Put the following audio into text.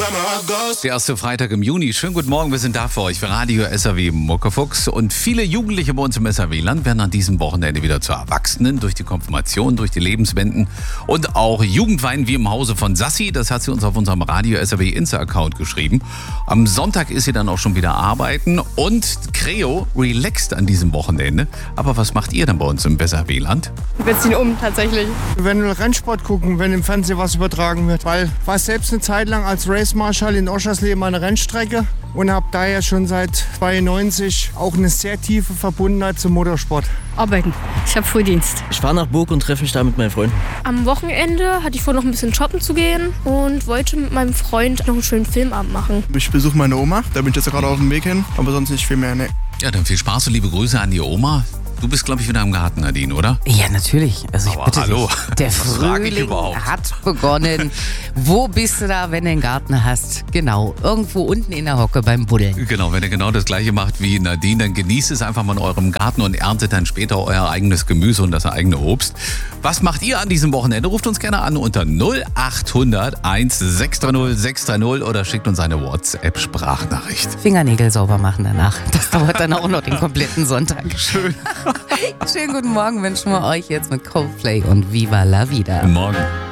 Der erste Freitag im Juni. Schönen guten Morgen, wir sind da für euch für Radio SAW Muckefuchs. Und viele Jugendliche bei uns im SAW-Land werden an diesem Wochenende wieder zu Erwachsenen durch die Konfirmation, durch die Lebenswenden und auch Jugendwein wie im Hause von Sassi. Das hat sie uns auf unserem Radio SAW Insta-Account geschrieben. Am Sonntag ist sie dann auch schon wieder arbeiten und Creo relaxt an diesem Wochenende. Aber was macht ihr denn bei uns im SAW-Land? Wir ziehen um, tatsächlich. Wir werden Rennsport gucken, wenn im Fernsehen was übertragen wird. Weil ich war selbst eine Zeit lang als Race Marshal in Oschersleben an der Rennstrecke und habe daher schon seit 92 auch eine sehr tiefe Verbundenheit zum Motorsport. Arbeiten. Ich habe Frühdienst. Ich fahre nach Burg und treffe mich da mit meinen Freunden. Am Wochenende hatte ich vor, noch ein bisschen shoppen zu gehen und wollte mit meinem Freund noch einen schönen Filmabend machen. Ich besuche meine Oma, da bin ich jetzt gerade auf dem Weg hin, aber sonst nicht viel mehr, ne. Ja, dann viel Spaß und liebe Grüße an die Oma. Du bist, glaube ich, wieder im Garten, Nadine, oder? Ja, natürlich. Also ich Aber bitte hallo, dich. Der was frage ich Frühling überhaupt? hat begonnen. Wo bist du da, wenn du einen Garten hast? Genau, irgendwo unten in der Hocke beim Buddeln. Genau, wenn ihr genau das gleiche macht wie Nadine, dann genießt es einfach mal in eurem Garten und erntet dann später euer eigenes Gemüse und das eigene Obst. Was macht ihr an diesem Wochenende? Ruft uns gerne an unter 0800 1630 630 oder schickt uns eine WhatsApp-Sprachnachricht. Fingernägel sauber machen danach. Das dauert dann auch noch den kompletten Sonntag. Schön. Schönen guten Morgen wünschen wir euch jetzt mit Coldplay und Viva la Vida. Guten Morgen.